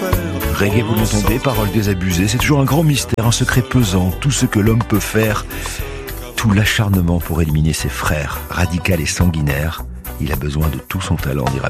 Reggae, vous l'entendez, paroles désabusées, c'est toujours un grand mystère, un secret pesant, tout ce que l'homme peut faire, tout l'acharnement pour éliminer ses frères, radical et sanguinaire. Il a besoin de tout son talent, dira